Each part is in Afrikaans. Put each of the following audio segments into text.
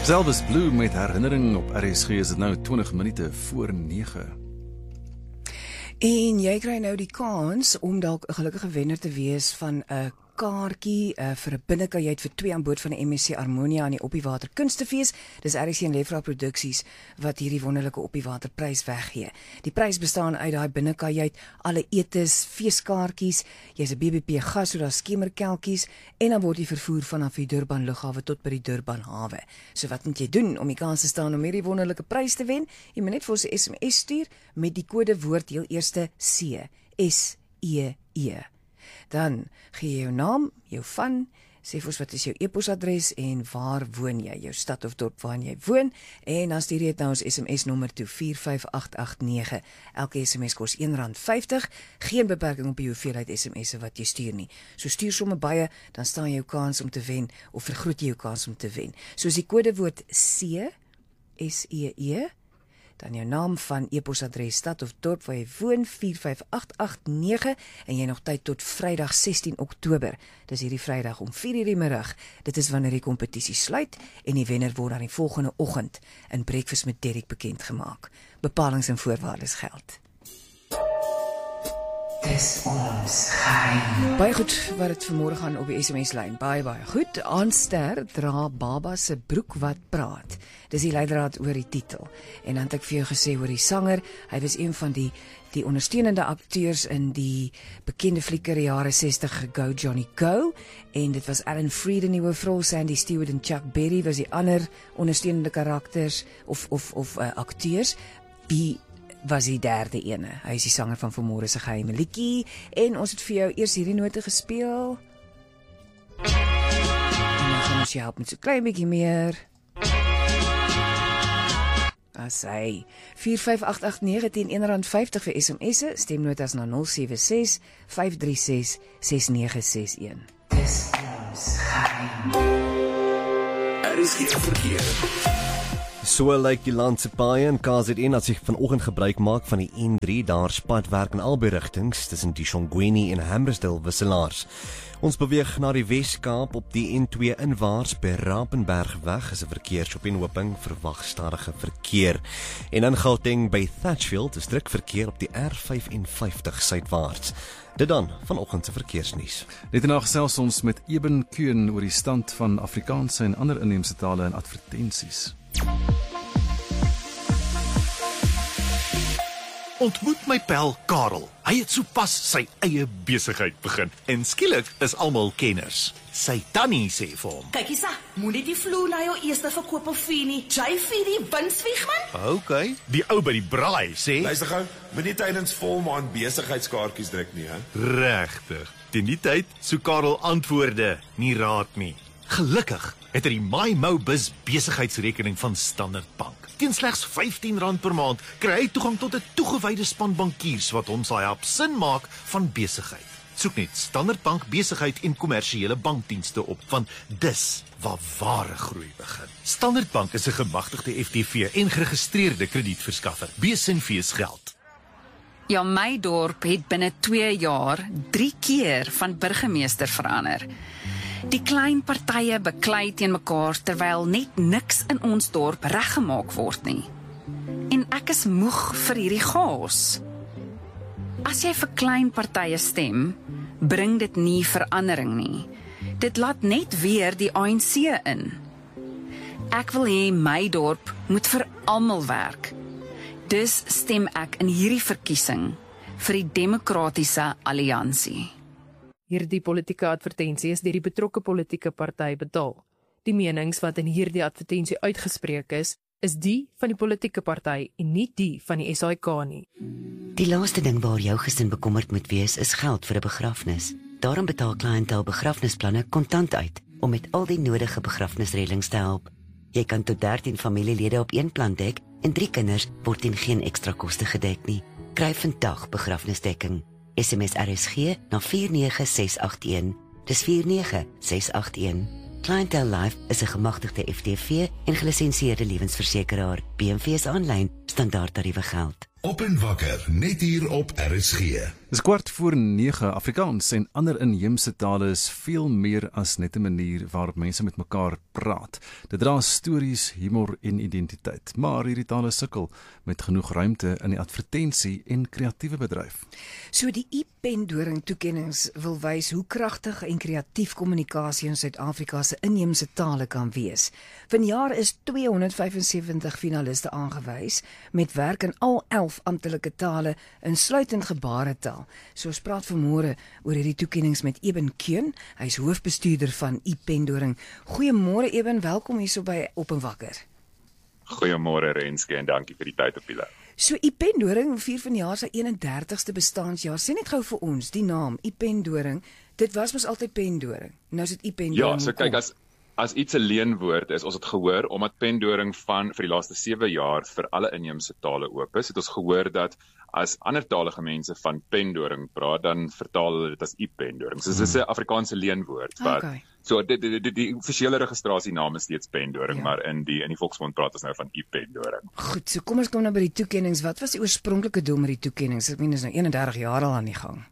Elvis Blue met herinnering op RSG is dit nou 20 minute voor 9. En jy kry nou die kans om dalk 'n gelukkige wenner te wees van 'n kaartjie vir 'n binnekajuit vir 2 aan boord van die MSC Harmonia aan die Oppiewater Kunstefees. Dis RSC en Lefra Produksies wat hierdie wonderlike Oppiewater prys weggee. Die prys bestaan uit daai binnekajuit, alle etes, feeskaartjies, jy's 'n BBP gas, so daar's skemerkeltjies en dan word jy vervoer vanaf die Durban lughawe tot by die Durban hawe. So wat moet jy doen om die kans te staan om hierdie wonderlike prys te wen? Jy moet net vir ons 'n SMS stuur met die kodewoord heel eerste C, S-E-E. Dan gee jy jou naam, jou van, sê vir ons wat is jou e-posadres en waar woon jy, jou stad of dorp waarin jy woon, en dan stuur jy dit na ons SMS nommer toe 45889. Elke SMS kos R1.50, geen beperking op die hoeveelheid SMS'e wat jy stuur nie. So stuur sommer baie, dan staan jou kans om te wen, of vergroot jy jou kans om te wen. So as die kodewoord C, S-E-E, dan jou naam van e-posadres, stad of dorp waar jy woon, 45889, en jy nog tyd tot Vrydag 16 Oktober. Dis hierdie Vrydag om 4:00 die middag. Dit is wanneer die kompetisie sluit en die wenner word dan die volgende oggend in Breakfast met Derek bekend gemaak. Bepalings en voorwaardes geld. Dis ons geheim. Baie goed wat dit vanmôre gaan op die SMS-lyn. Baie goed. Aanster dra baba se broek wat praat. Dis die leidraad oor die titel. En dan het ek vir jou gesê oor die sanger. Hy was een van die ondersteunende akteurs in die bekende flikker jare 60 Go Johnny Go. En dit was Alan Freed in die hoofrol, Sandy Stewart en Chuck Berry was die ander ondersteunende karakters of akteurs. Wie was die derde ene? Hy is die sanger van vanmôre se geheime liedjie en ons het vir jou eers hierdie note gespeel. En dan gaan ons jou help met so klein bietjie meer. As hy 45889 teen R1.50 vir SMS'e, stemnotas na 076 536 6961. Dis ons geheim. Is hier verkeer. So lyk die land se paaie en KZN as zich vanoggend gebruik maak van die N3, daar spadwerk in albei rigtings tussen die Shongweni en Hammersdale wisselaars. Ons beweeg na die Wes-Kaap op die N2 inwaarts by Rapenbergweg is 'n verkeersopeenhoping, verwag stadige verkeer. En in Gauteng by Thatchfield is druk verkeer op die R55 suidwaarts. Dit dan vanoggend se verkeersnuus. Net daarna gesels ons met Eben Kuhn oor die stand van Afrikaanse en ander inheemse tale in advertensies. Ontmoet my pel Karel. Hy het sopas sy eie besigheid begin en skielik is almal kenners. Sy tannie sê vir hom: "Kyk hiersa, moenie die vloer na jou eerste verkoop of fee nie. Jy vir die winswieg man." Okay. Die ou by die braai sê: Luister gou, moenie tydens volmaan besigheidskaartjies druk nie, hè? "Regtig." Teen die tyd sou Karel antwoorde, nie raad nie. Gelukkig het hy die MyMoBiz besigheidsrekening van Standard Bank. Teen slegs R15 per maand kry hy toegang tot 'n toegewyde span bankiers wat hom sal help sin maak van besigheid. Soek net Standard Bank besigheid en kommersiële bankdienste op, want dis waar ware groei begin. Standard Bank is 'n gemagtigde FTV en geregistreerde kredietverskaffer. Besinfees geld. Ja, my dorp het binne 2 jaar 3 keer van burgemeester verander. Die klein partye beklei teen mekaar terwyl net niks in ons dorp reggemaak word nie. En ek is moeg vir hierdie chaos. As jy vir klein partye stem, bring dit nie verandering nie. Dit laat net weer die ANC in. Ek wil hê my dorp moet vir almal werk. Dus stem ek in hierdie verkiesing vir die Demokratiese Alliansie. Hierdie politieke advertensie is deur die betrokke politieke party betaal. Die menings wat in hierdie advertensie uitgespreek is die van die politieke party en nie die van die SAIK nie. Die laaste ding waar jou gesin bekommerd moet wees is geld vir 'n begrafnis. Daarom betaal Clientele begrafnisplanne kontant uit om met al die nodige begrafnisreëlings te help. Jy kan tot 13 familielede op een plan dek en 3 kinders word teen geen ekstra koste gedek nie. Kry vandag begrafnisdekking. SMS RSG na 49681. Dis 49681. Clientele Life is 'n gemagtigde FTV en gelisensieerde lewensversekeraar. BMV is aanlyn, standaard tariewe geld. Op en wakker, net hier op RSG. Dis 8:45. Afrikaans en ander inheemse tale is veel meer as net 'n manier waarop mense met mekaar praat. Dit dra stories, humor en identiteit, maar hierdie tale sukkel met genoeg ruimte in die advertensie en kreatiewe bedryf. So die iPendoring toekennings wil wys hoe kragtig en kreatief kommunikasie in Suid-Afrika se inheemse tale kan wees. Vanjaar is 275 finaliste aangewys met werk in al 11 amptelike tale, insluitend gebaretaal. So ons praat vanmôre oor hierdie toekennings met Eben Keun. Hy is hoofbestuurder van iPendoring. Goeiemôre Eben, welkom hierso by Op en Wakker. Goeiemôre Renske en dankie vir die tyd op die lyn. So iPendoring vier vanjaar sy 31ste bestaanjaar. Sê net gou vir ons die naam iPendoring. Dit was mos altyd pendoring. Nou is dit iPendoring. Ja, so kyk as iets 'n leenwoord is, ons het gehoor omdat pendoring vir die laaste 7 jaar vir alle inheemse tale oop is, het ons gehoor dat as andertalige mense van pendoring praat, dan vertaal hulle dit as iPendoring. So dit is 'n Afrikaanse leenwoord wat so die offisiële registrasienaam is steeds pendoring, maar in die volksmond praat ons nou van iPendoring. Goed, so kom ons kom nou by die toekennings. Wat was die oorspronklike doel met die toekennings? Ek meen dis nou 31 jaar al aan die gang.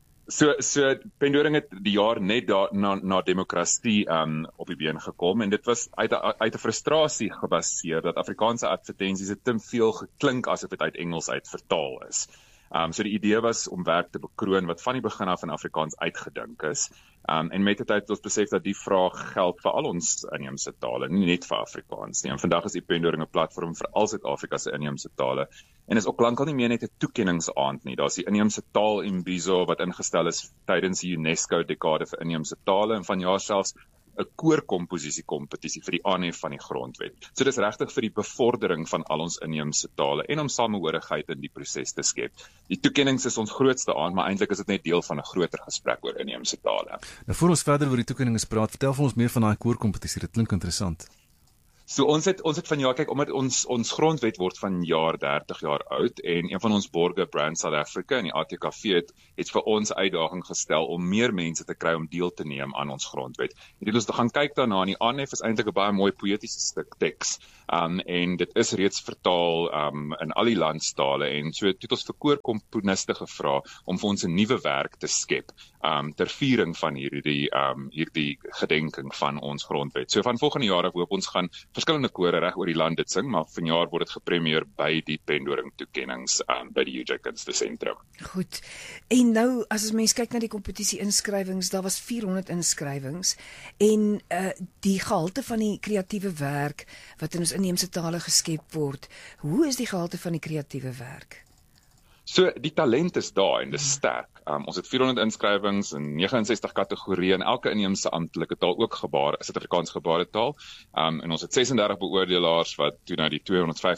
So pendoring het die jaar net na demokrasie op die been gekom en dit was uit 'n frustrasie gebaseer dat Afrikaanse advertensies het te veel geklink asof dit uit Engels uit vertaal is. So die idee was om werk te bekroon wat van die begin af in Afrikaans uitgedink is. En met die tyd het ons besef dat die vraag geld vir al ons inheemse tale, nie net vir Afrikaans nie. En vandag is iPendoring 'n platform vir al Suid-Afrika se inheemse tale. En is ook lankal nie meer net 'n toekenningsaand nie. Daar's die inheemse taal Imbizo wat ingestel is tydens die UNESCO dekade vir inheemse tale en vanjaar selfs 'n koorkomposisiekompetisie vir die aanhef van die grondwet. So dis regtig vir die bevordering van al ons inheemse tale en om samehorigheid in die proses te skep. Die toekennings is ons grootste aand, maar eintlik is dit net deel van 'n groter gesprek oor inheemse tale. Nou voor ons verder oor die toekennings praat, vertel vir ons meer van daai koorkompetisie. Dit klink interessant. So ons het vanjaar kyk omdat ons grondwet word vanjaar 30 jaar oud en een van ons borge Brand South Africa en die ATKV het vir ons uitdaging gestel om meer mense te kry om deel te neem aan ons grondwet. En dit ons te gaan kyk daarna en die aanhef is eintlik 'n baie mooi poëtiese stuk teks. En dit is reeds vertaal in al die landstale en so het ons vir koorkomponiste gevra om vir ons 'n nuwe werk te skep ter viering van hierdie gedenking van ons grondwet. So van volgende jaar af hoop ons gaan verskillende kore reg oor die land dit sing, maar vanjaar word dit gepremieer by die Pendoring toekennings by die UJ Kunstesentrum. Goed. En nou as mens kyk na die kompetisie inskrywings, daar was 400 inskrywings en die gehalte van die kreatiewe werk wat in ons inheemse tale geskep word. Hoe is die gehalte van die kreatiewe werk? So die talent is daar en dis sterk. Ons het 400 inskrywings in 69 kategorieë en elke inheemse amptelike taal ook Suid-Afrikaans gebaretaal. En ons het 36 beoordelaars wat toe na die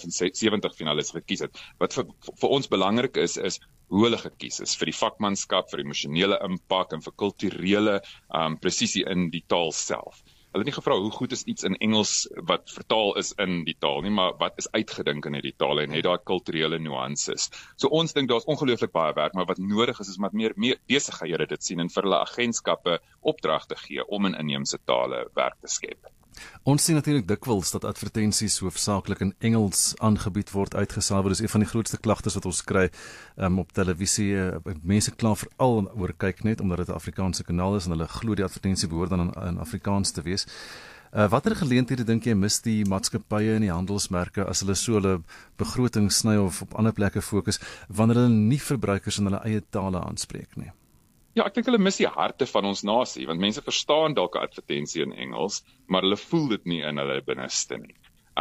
275 finaliste gekies het. Wat vir ons belangrik is hoe hulle gekies is vir die vakmanskap, vir emosionele impak en vir kulturele presisie in die taal self. Hulle het nie gevra hoe goed is iets in Engels wat vertaal is in die taal nie, maar wat is uitgedink in die taal en het daar kulturele nuances. So ons dink daar's ongelooflik baie werk, maar wat nodig is wat meer besighede dit sien en vir hulle agentskappe opdragte gee om in inheemse tale werk te skep. Ons sien natuurlik dikwels dat advertensies hoofsaaklik in Engels aangebied word, uitgesaai word. Dis een van die grootste klagtes wat ons kry op televisie. Mense kla veral oor kyk net omdat dit 'n Afrikaanse kanaal is en hulle glo die advertensie behoort dan in Afrikaans te wees. Watter geleenthede dink jy mis die maatskappye en die handelsmerke as hulle so hulle begroting sny of op ander plekke fokus wanneer hulle nie verbruikers in hulle eie tale aanspreek nie? Ja, ek dink hulle mis die harte van ons nasie, want mense verstaan dalk 'n advertensie in Engels, maar hulle voel dit nie in hulle binneste nie.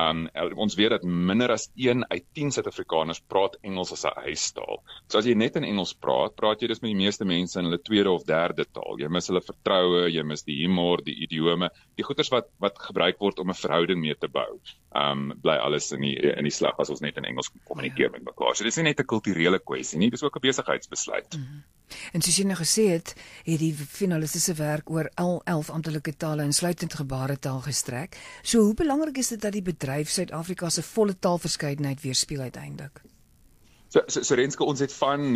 Ons weet dat minder as 1 uit 10 Suid-Afrikaners praat Engels as 'n huistaal. So as jy net in Engels praat jy dus met die meeste mense in hulle tweede of derde taal. Jy mis hulle vertroue, jy mis die humor, die idiome, die goeters wat gebruik word om 'n verhouding mee te bou. Bly alles in die slag as ons net in Engels kommunikeer met mekaar. So dis nie net 'n kulturele kwessie nie, dis ook 'n besigheidsbesluit. En soos jy nou gesê het die finaliste se werk oor al 11 amptelike tale insluitend gebaretaal gestrek. So hoe belangrik is dit dat die bedryf Suid-Afrika se volle taalverskeidenheid weerspieël uiteindelik? So Renske, ons het van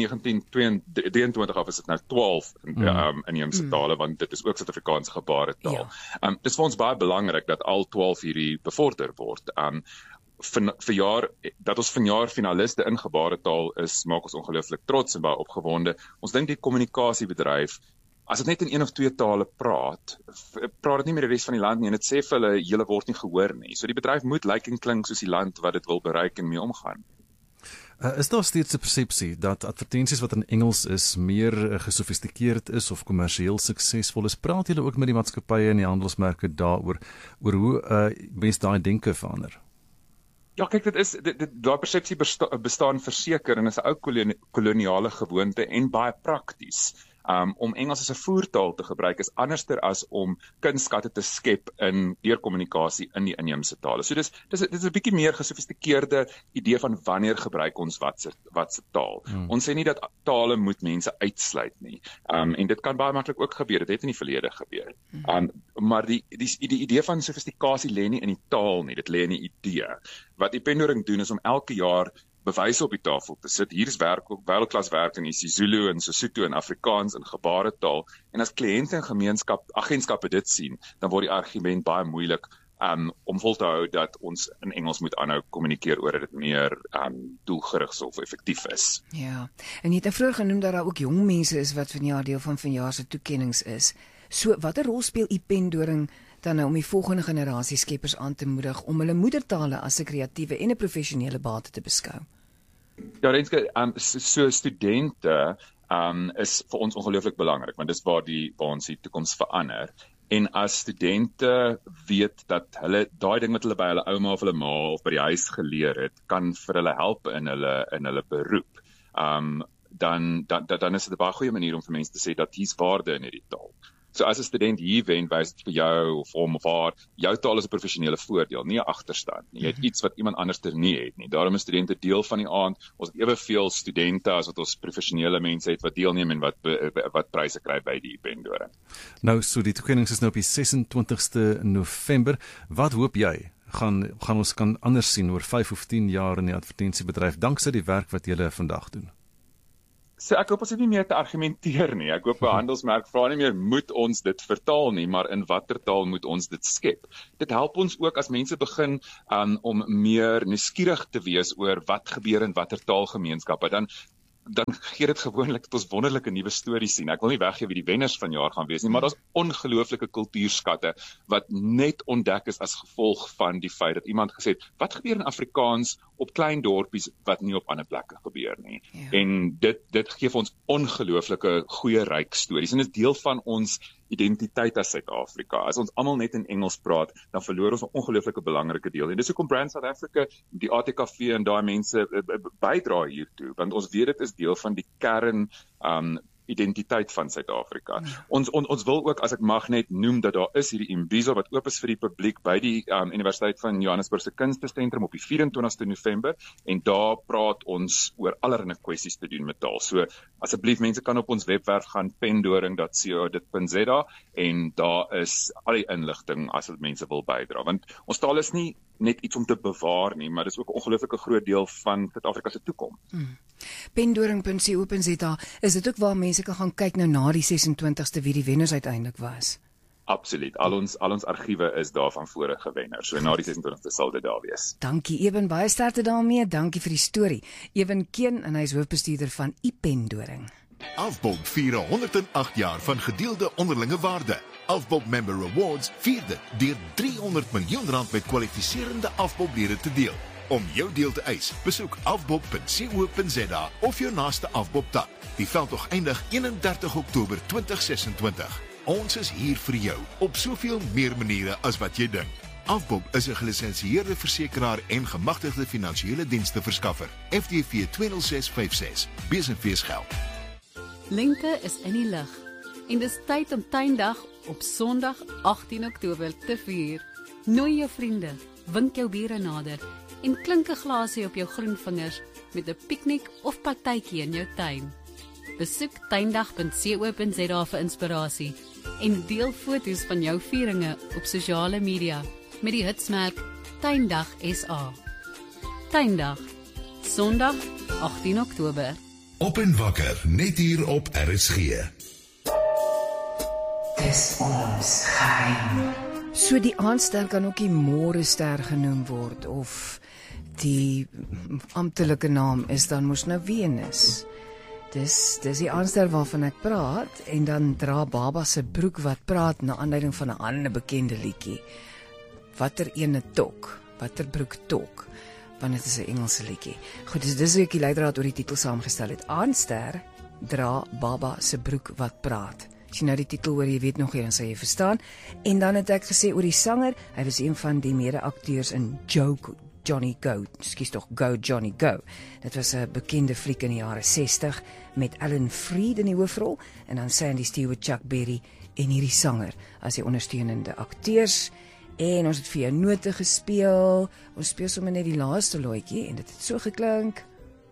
1923 af is dit nou 12 inheemse tale, want dit is ook Suid-Afrikaanse gebaretaal. Dis vir ons baie belangrik dat al 12 hierdie bevorder word. verjaar dat ons vanjaar finaliste in gebaretaal is, maak ons ongelooflik trots en baie opgewonde. Ons dink die kommunikasiebedryf, as dit net in 1 of 2 tale praat dit nie met die res van die land nie, en dit sê vir hulle, julle word nie gehoor nie. So die bedryf moet lyk en klink soos die land wat dit wil bereik en mee omgaan. Is daar steeds 'n persepsie dat advertensies wat in Engels is meer gesofistikeerd is of kommersieel suksesvol is? Praat julle ook met die maatskappye en die handelsmerke daaroor oor hoe mense daai denke verander? Ja, kyk, daai persepsie bestaan verseker en is 'n ou koloniale gewoonte en baie prakties. Om Engels as 'n voertaal te gebruik is anderster as om kunstskatte te skep in deurkommunikasie in die inheemse tale. So dis 'n bietjie meer gesofistikeerde idee van wanneer gebruik ons wat se taal. Ons sê nie dat tale moet mense uitsluit nie. En dit kan baie maklik ook gebeur. Dit het in die verlede gebeur. Maar die idee van sofistikasie lê nie in die taal nie, dit lê in die idee. Wat ePendoring doen is om elke jaar bewyse op die tafel te sit. Hier is wêreldklas werk in isiZulu en Sesotho en Afrikaans en gebaretaal. En as kliënte en agentskappe dit sien, dan word die argument baie moeilik om vol te hou dat ons in Engels moet aanhou kommunikeer oor dat dit meer doelgerig of effektief is. Ja, en jy het vroeër genoem dat daar ook jong mense is wat vanjaar deel van vanjaar se toekennings is. So, watter rol speel ePendoring dan nou om die volgende generasie skeppers aan te moedig om hulle moedertale as 'n kreatiewe en 'n professionele bate te beskou? Ja, Renske, so studente is vir ons ongelooflik belangrik, want dis waar ons die toekoms verander. En as studente weet dat hulle daai ding wat hulle by hulle ouma of hulle ma of by die huis geleer het, kan vir hulle help in hulle beroep, dan is dit 'n baie goeie manier om vir mense te sê dat hier's waarde in hierdie taal. So as 'n student hier wen, wys dit vir jou of hom of haar, jou taal is 'n professionele voordeel, nie 'n agterstand nie. Jy het iets wat iemand anders nie het nie. Daarom is studente deel van die aand. Ons het eweveel studente as wat ons professionele mense het wat deelneem en wat pryse kry by die ePendoring. Nou, so die toekenning is nou op die 26ste November. Wat hoop jy? Gaan ons kan anders sien oor 5 of 10 jaar in die advertensiebedryf danksy die werk wat julle vandag doen? So ek hoop ons het nie meer te argumenteer nie. Ek hoop 'n handelsmerk vra nie meer moet ons dit vertaal nie, maar in watter taal moet ons dit skep. Dit help ons ook as mense begin om meer nuuskierig te wees oor wat gebeur in watter taalgemeenskappe. Dan gee dit gewoonlik dat ons wonderlike nuwe stories sien. Ek wil nie weggee wie die wenners van jaar gaan wees nie, maar daar's ongelooflike kultuurskatte wat net ontdek is as gevolg van die feit dat iemand gesê het, wat gebeur in Afrikaans op klein dorpies wat nie op ander plekke gebeur nie. Ja. En dit gee vir ons ongelooflike goeie ryk stories en is deel van ons identiteit as Suid-Afrika. As ons almal net in Engels praat, dan verloor ons 'n ongelooflike belangrike deel. En dis hoekom Brand South Africa, die ATKV en daai mense bydra hiertoe, want ons weet dit is deel van die kern identiteit van Suid-Afrika. Ons wil ook, as ek mag net noem, dat daar is hierdie Imbizo wat oop is vir die publiek by die Universiteit van Johannesburg se Kunstesentrum op die 24ste November en daar praat ons oor allerlei kwessies te doen met taal. So asseblief mense kan op ons webwerf gaan pendoring.co.za en daar is al die inligting as mense wil bydra, want ons taal is nie net iets om te bewaar nie, maar dis ook 'n ongelooflike groot deel van Suid-Afrika se toekoms. Pendoring.co.za, is dit ook waar mense kan gaan kyk nou na die 26ste wie die wenners uiteindelik was? Absoluut. Al ons argiewe is daar van vorige wenners. So na die 26ste sal dit daar wees. Dankie Eben, baie sterkte daarmee. Dankie vir die storie. Eben Keen en hy is hoofbestuurder van ePendoring. Afbob vier 108 jaar van gedeelde onderlinge waarde. Afbob Member Rewards vier dit deur R300 miljoen met kwalifiserende Afbob-lede te deel. Om jou deel te eis, besoek afbob.co.za of jou naaste Afbob-tak. Die veldtog eindig 31 Oktober 2026. Ons is hier vir jou op soveel meer maniere as wat jy dink. Afbob is 'n gelisensieerde versekeraar en gemagtigde finansiële dienste verskaffer. FDV 20656. Besenfeesgeld. Lente is in die lug en dis tyd om Tuindag op Sondag 18 Oktober te vier. Nooi jou vriende, wink jou bure nader en klink 'n glasie op jou groen vingers met 'n piknik of partytjie in jou tuin. Besoek tuindag.co.za vir inspirasie en deel foto's van jou vieringe op sosiale media met die hitsmerk Tuindag SA. Tuindag, Sondag 18 Oktober. Op en wakker, net hier op RSG. Dis ons geheim. So die aandster kan ook die môrester genoem word of Die amptelike naam is dan mos nou Venus. Dis die aanster waarvan ek praat, en dan dra Baba se broek wat praat na aanleiding van 'n ander bekende liedjie. Watter ene tok, watter broek tok, want dit is 'n Engelse liedjie. Goed, dis hoe ek die leidraad oor die titel saamgestel het. Aanster dra Baba se broek wat praat. As jy nou die titel hoor, jy weet nog nie, dan sal jy verstaan. En dan het ek gesê oor die sanger, hy was een van die mede-akteurs in Johnny Go, Go Johnny Go. Dit was 'n bekende fliek in die jare 60 met Alan Freed in die hoofrol en dan Sandy Stewart, Chuck Berry en hierdie sanger as die ondersteunende akteurs. En ons het vir jou note gespeel. Ons speel sommer net die laaste loetjie en dit het so geklink.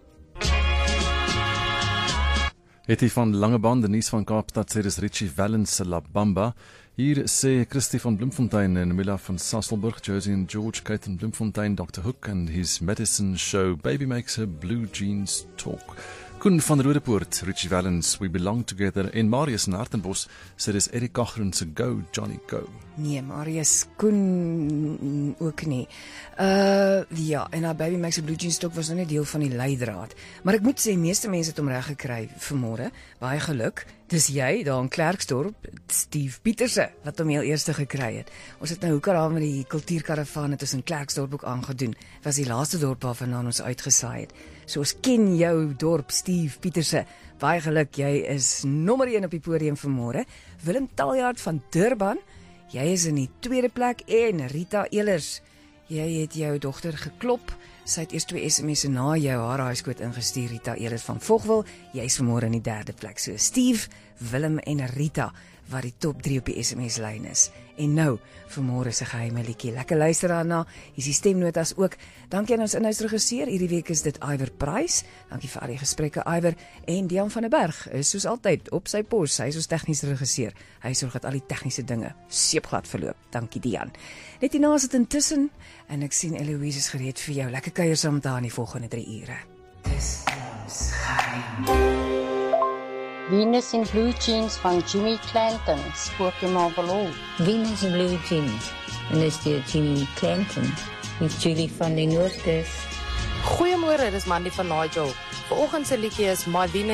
Het hy van Langebaan, die nuus van Kaapstad sê dis Richie Valens se La Bamba. Hier sê Christie van Bloemfontein en Mila van Sasselburg, Josie and George, Kate and Bloemfontein, Dr. Hook and his medicine show, Baby Makes Her Blue Jeans Talk. Koen van Rodepoort, Richie Valens, We Belong Together, en Marius in Hartenbos sê dis Eddie Cochran se Go Johnny Go. Nee, Marius Koen ook nie. Ja, en haar Baby Makes a Blue Jeans Talk was nou net deel van die leidraad. Maar ek moet sê, meeste mense het hom reg gekry vanmôre. Baie geluk. Dis jy daar in Klerksdorp, Steve Pieterse, wat hom heel eerste gekry het. Ons het nou hoekom met die kultuurkaravaan het ons in Klerksdorp ook aangedoen. Was die laaste dorp waarvandaan ons uitgesaai het. So ons ken jou dorp, Steve Pieterse. Baie geluk, jy is nommer 1 op die podium vanmôre. Willem Taljaard van Durban, jy is in die tweede plek, en Rita Elers, jy het jou dogter geklop. Sy het eers 2 SMS'e na jou haar huiskoot ingestuur, Rita Elers van Vogwel. Jy is vanmôre in die derde plek. So Steve, Willem en Rita wat die top 3 op die SMS-lyn is. En nou, vanmôre se geheime liedjie. Lekker luister daarna. Hier is die stemnotas ook. Dankie aan ons inhuisregisseur. Hierdie week is dit Iwer Price. Dankie vir al die gesprekke, Iwer. En Dian van der Berg is soos altyd op sy pos. Hy is ons tegniese regisseur. Hy sorg dat al die tegniese dinge seepglad verloop. Dankie Dian. Net hierna is dit intussen en ek sien Eloise is gereed vir jou. Lekker kuier saam met haar in die volgende 3 ure. Dis ons geheim. Venus in Blue Jeans van Jimmy Clanton, Spooky Marble. Venus in Blue Jeans, en dis die Jimmy Clanton, met Julie van den Noordkust. Goeiemôre, dis Mandy van Nigel. Vanoggend se liedjie is My Venus